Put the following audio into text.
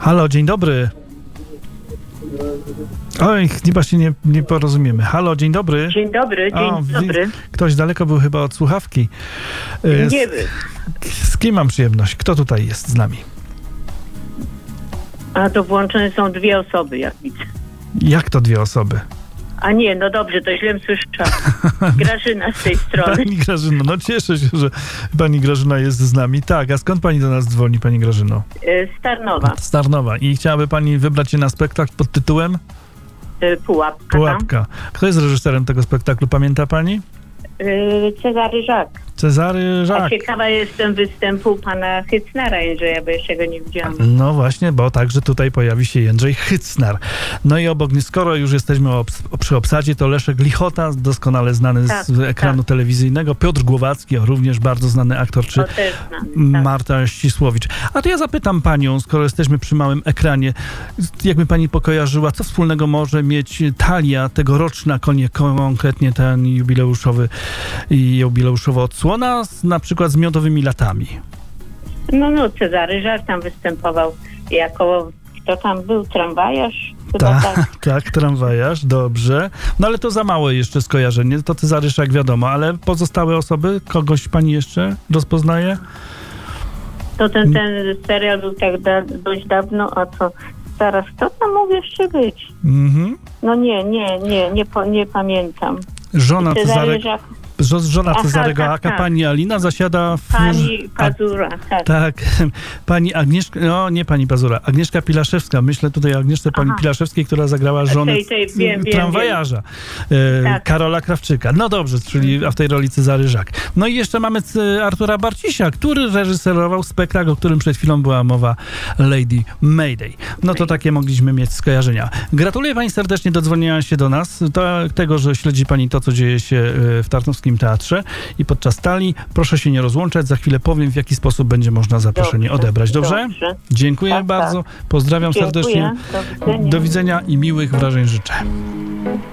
Halo, dzień dobry. Oj, chyba się nie porozumiemy. Halo, dzień dobry. Dzień dobry, dzień dobry. Ktoś daleko był chyba od słuchawki. Nie wiem. Z kim mam przyjemność? Kto tutaj jest z nami? A to włączone są dwie osoby, jak widzę. Jak to dwie osoby? A nie, no dobrze, to źle słyszałam. Grażyna z tej strony. Pani Grażyno, no cieszę się, że pani Grażyna jest z nami. Tak, a skąd pani do nas dzwoni, pani Grażyno? Z Tarnowa. Z Tarnowa. I chciałaby pani wybrać się na spektakl pod tytułem? Pułapka. Pułapka. Kto jest reżyserem tego spektaklu, pamięta pani? Cezary Żak. Cezary Żak. A ciekawa jestem występu pana Hycnera, Jędrzeja, bo jeszcze go nie widziałam. No właśnie, bo także tutaj pojawi się Jędrzej Hycnar. No i obok, skoro już jesteśmy przy obsadzie, to Leszek Lichota, doskonale znany z ekranu telewizyjnego, Piotr Głowacki, również bardzo znany aktor, czy też znany, tak. Marta Ścisłowicz. A to ja zapytam panią, skoro jesteśmy przy małym ekranie, jakby pani pokojarzyła, co wspólnego może mieć talia tegoroczna, konkretnie ten jubileuszowa odsłona, na przykład z Miodowymi latami. No, Cezary Żak tam występował jako, kto tam był, tramwajarz? Chyba tak, tramwajarz, dobrze. No ale to za małe jeszcze skojarzenie, to Cezary Żak wiadomo, ale pozostałe osoby, kogoś pani jeszcze rozpoznaje? To ten serial był tak dość dawno, a co teraz, kto tam mógł jeszcze być? No nie pamiętam. Żona Żak. Cezarego Aka, pani Alina zasiada w... Pani Pazura, tak. Tak, pani Agnieszka, no nie pani Pazura, Agnieszka Pilaszewska, myślę tutaj o Agnieszce pani Pilaszewskiej, która zagrała żonę tramwajarza, Karola Krawczyka. No dobrze, czyli a w tej roli Cezary Żak. No i jeszcze mamy Artura Barcisia, który reżyserował spektakl, o którym przed chwilą była mowa, Lady Mayday. No to takie mogliśmy mieć skojarzenia. Gratuluję pani serdecznie dodzwonienia się do nas, tego, że śledzi pani to, co dzieje się w Tarnowskim Teatrze i podczas talii. Proszę się nie rozłączać. Za chwilę powiem, w jaki sposób będzie można zaproszenie odebrać. Dobrze? Dziękuję bardzo. Pozdrawiam serdecznie. Do widzenia i miłych wrażeń życzę.